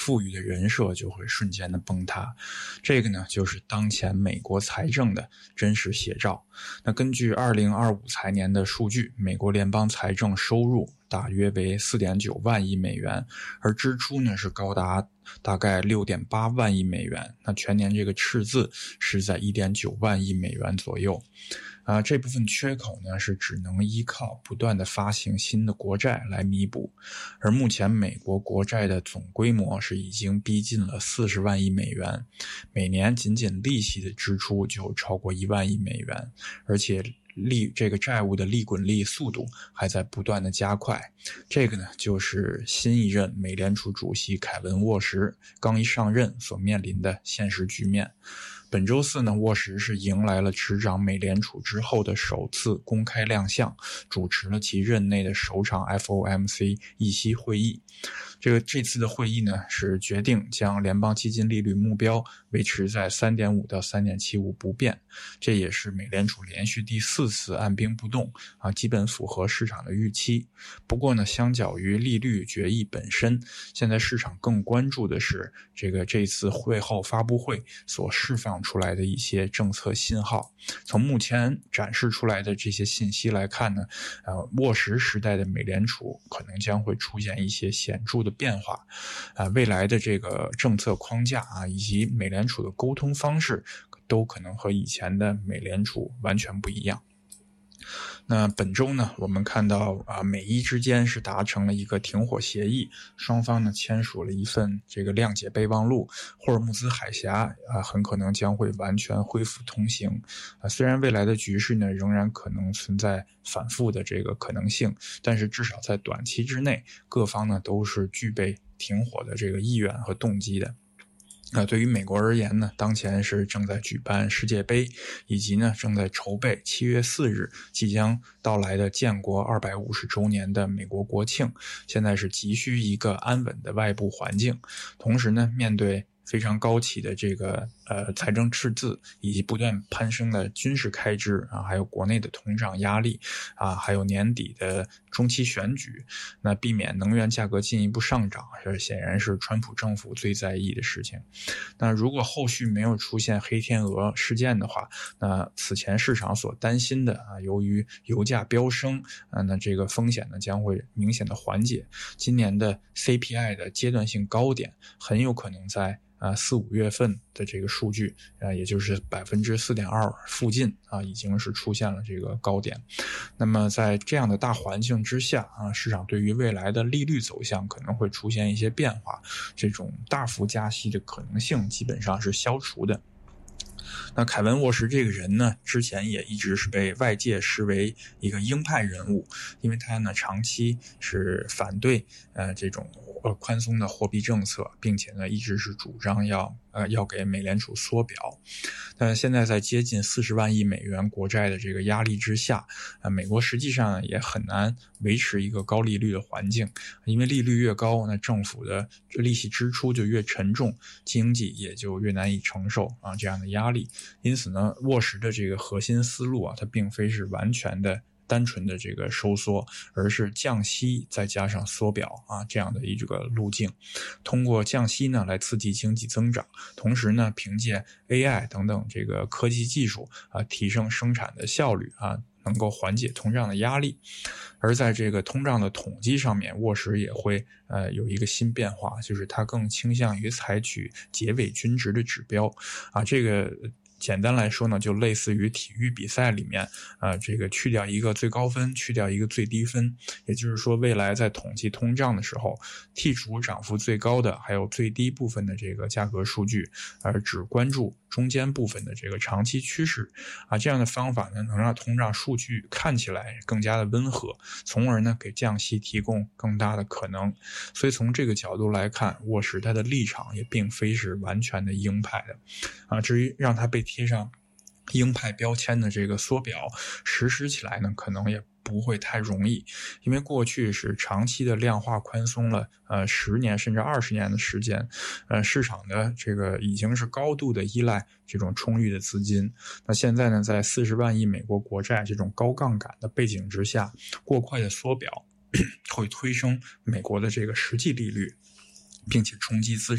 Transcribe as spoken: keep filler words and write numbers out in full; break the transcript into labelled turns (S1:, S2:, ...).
S1: 富裕的人设就会瞬间的崩塌。这个呢，就是当前美国财政的真实写照。那根据二零二五财年的数据，美国联邦财政收入大约为 四点九万亿美元，而支出呢是高达大概 六点八万亿美元。那全年这个赤字是在 一点九万亿美元左右。啊，这部分缺口呢是只能依靠不断的发行新的国债来弥补，而目前美国国债的总规模是已经逼近了四十万亿美元，每年仅仅利息的支出就超过一万亿美元，而且利这个债务的利滚利速度还在不断的加快。这个呢就是新一任美联储主席凯文沃什刚一上任所面临的现实局面。本周四呢，沃什是迎来了执掌美联储之后的首次公开亮相，主持了其任内的首场 F O M C 议息会议。这个这次的会议呢，是决定将联邦基金利率目标维持在 三点五 到 三点七五 不变，这也是美联储连续第四次按兵不动啊，基本符合市场的预期。不过呢，相较于利率决议本身，现在市场更关注的是这个这次会后发布会所释放出来的一些政策信号。从目前展示出来的这些信息来看呢，呃，沃什时代的美联储可能将会出现一些显著的变化，啊、呃，未来的这个政策框架啊，以及美联储的沟通方式，都可能和以前的美联储完全不一样。那本周呢，我们看到啊，美伊之间是达成了一个停火协议，双方呢签署了一份这个谅解备忘录，霍尔木兹海峡啊很可能将会完全恢复通行。啊，虽然未来的局势呢仍然可能存在反复的这个可能性，但是至少在短期之内，各方呢都是具备停火的这个意愿和动机的。啊，对于美国而言呢，当前是正在举办世界杯，以及呢正在筹备七月四日即将到来的建国二百五十周年的美国国庆，现在是急需一个安稳的外部环境。同时呢，面对非常高企的这个呃财政赤字，以及不断攀升的军事开支啊，还有国内的通胀压力啊，还有年底的中期选举，那避免能源价格进一步上涨，这显然是川普政府最在意的事情。那如果后续没有出现黑天鹅事件的话，那此前市场所担心的啊，由于油价飙升啊，那这个风险呢将会明显的缓解。今年的 C P I 的阶段性高点很有可能在啊，四五月份的这个数据啊，也就是 百分之四点二 附近啊，已经是出现了这个高点。那么在这样的大环境之下啊，市场对于未来的利率走向可能会出现一些变化，这种大幅加息的可能性基本上是消除的。那凯文沃什这个人呢，之前也一直是被外界视为一个鹰派人物，因为他呢长期是反对呃这种呃宽松的货币政策，并且呢一直是主张要呃要给美联储缩表。但现在在接近四十万亿美元国债的这个压力之下，呃美国实际上也很难维持一个高利率的环境，因为利率越高，那政府的利息支出就越沉重，经济也就越难以承受啊这样的压力。因此呢，沃什的这个核心思路啊，它并非是完全的单纯的这个收缩，而是降息再加上缩表啊这样的一个路径。通过降息呢来刺激经济增长，同时呢凭借 A I 等等这个科技技术啊提升生产的效率啊，能够缓解通胀的压力。而在这个通胀的统计上面，沃什也会呃有一个新变化，就是它更倾向于采取结尾均值的指标啊，这个简单来说呢，就类似于体育比赛里面，呃，这个去掉一个最高分，去掉一个最低分，也就是说，未来在统计通胀的时候，剔除涨幅最高的还有最低部分的这个价格数据，而只关注中间部分的这个长期趋势，啊，这样的方法呢，能让通胀数据看起来更加的温和，从而呢给降息提供更大的可能。所以从这个角度来看，沃什他的立场也并非是完全的鹰派的，啊，至于让他被贴上鹰派标签的这个缩表实施起来呢，可能也不会太容易，因为过去是长期的量化宽松了呃十年甚至二十年的时间，呃市场的这个已经是高度的依赖这种充裕的资金。那现在呢，在四十万亿美国国债这种高杠杆的背景之下，过快的缩表会推升美国的这个实际利率。 并且冲击资